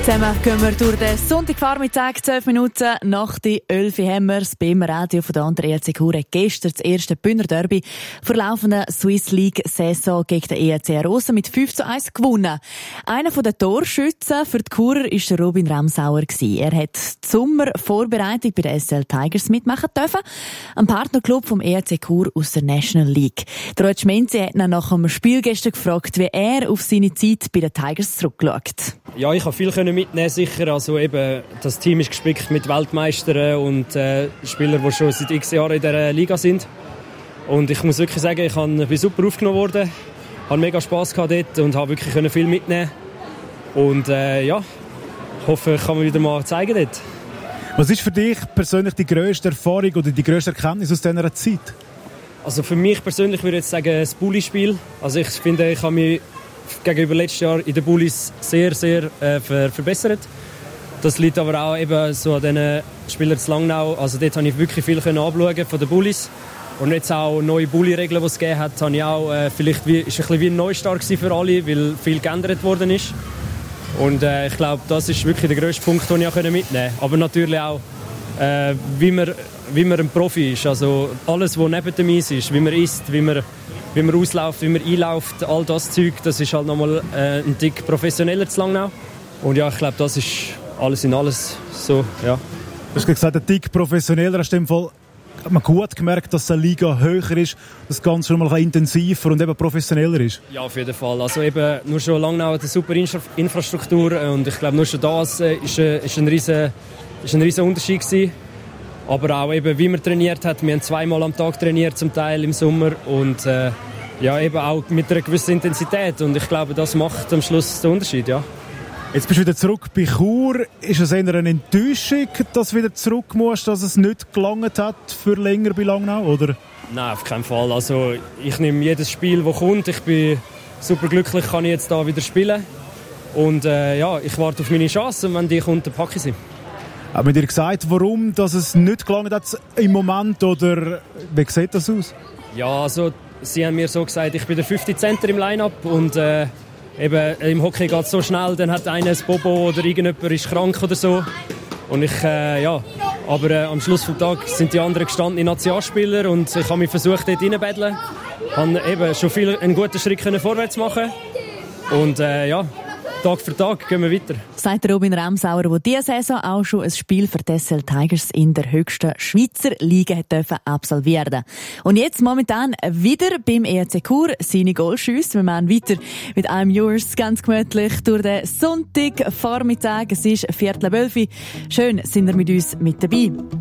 Zusammen gehen wir durch den Sonntagvormittag, 12 Minuten nach die 11 haben wir es beim Radio von der anderen ERC Chur gestern das erste Bündner Derby vor laufenden Swiss League Saison gegen den ERC Arosa mit 5:1 gewonnen. Einer der Torschützen für die Churer war der Robin Ramsauer. Er hat die Sommervorbereitung bei den SL Tigers mitmachen dürfen, einem Partnerclub vom ERC Chur aus der National League. Der Roger Menzi hat ihn nach dem Spiel gestern gefragt, wie er auf seine Zeit bei den Tigers zurückschaut. Ja, ich habe viel mitnehmen, sicher. Also eben, das Team ist gespickt mit Weltmeistern und Spielern, die schon seit x Jahren in dieser Liga sind. Und ich muss wirklich sagen, ich bin super aufgenommen worden, habe mega Spass gehabt dort und habe wirklich viel mitnehmen. Und ja, ich hoffe, ich kann mir wieder mal zeigen dort. Was ist für dich persönlich die grösste Erfahrung oder die grösste Erkenntnis aus dieser Zeit? Also für mich persönlich würde ich jetzt sagen, das Bulli-Spiel. Also ich finde, ich habe mich gegenüber letztes Jahr in den Bullis sehr, sehr verbessert. Das liegt aber auch eben so an den Spielern zu Langnau. Also dort konnte ich wirklich viel anschauen von den Bullis. Und jetzt auch neue Bulli-Regeln, die es gegeben hat, habe ich auch, vielleicht ist ein bisschen wie ein Neustart für alle, weil viel geändert worden ist. Und ich glaube, das ist wirklich der grösste Punkt, den ich auch mitnehmen konnte. Aber natürlich auch, wie man ein Profi ist. Also alles, was neben dem Eis ist, wie man isst, wie man ausläuft, wie man einläuft, all das Zeug, das ist halt nochmal ein Tick professioneller zu Langnau. Und ja, ich glaube, das ist alles in alles so, ja. Du hast gesagt, ein Tick professioneller, hast du im Fall man gut gemerkt, dass die Liga höher ist, das Ganze schon mal intensiver und eben professioneller ist? Ja, auf jeden Fall. Also eben nur schon Langnau hat eine super Infrastruktur und ich glaube, nur schon das ist ein riesen Unterschied gewesen. Aber auch eben, wie man trainiert hat. Wir haben 2-mal am Tag trainiert, zum Teil im Sommer. Und ja, eben auch mit einer gewissen Intensität. Und ich glaube, das macht am Schluss den Unterschied, ja. Jetzt bist du wieder zurück bei Chur. Ist es eher eine Enttäuschung, dass du wieder zurück musst, dass es nicht gelangt hat für länger bei Langnau, oder? Nein, auf keinen Fall. Also, ich nehme jedes Spiel, das kommt. Ich bin super glücklich, kann ich jetzt da wieder spielen. Und ja, ich warte auf meine Chance. Und wenn die kommt, dann packe ich sie. Haben wir dir gesagt, warum dass es nicht gelangt hat im Moment, oder wie sieht das aus? Ja, also sie haben mir so gesagt, ich bin der 5. Center im Line-Up und eben im Hockey geht es so schnell, dann hat einer ein Bobo oder irgendjemand ist krank oder so. Und ich, ja, aber am Schluss des Tages sind die anderen gestandene Nationalspieler und ich habe mich versucht, dort reinzubetteln. Ich konnte eben schon einen guten Schritt vorwärts machen und ja, Tag für Tag gehen wir weiter. Sagt Robin Ramsauer, der diese Saison auch schon ein Spiel für die SL Tigers in der höchsten Schweizer Liga absolvieren. Und jetzt momentan wieder beim ERC Chur seine Goalschüsse. Wir machen weiter mit einem Yours ganz gemütlich durch den Sonntagvormittag. Es ist 11:15. Schön, sind ihr mit uns mit dabei.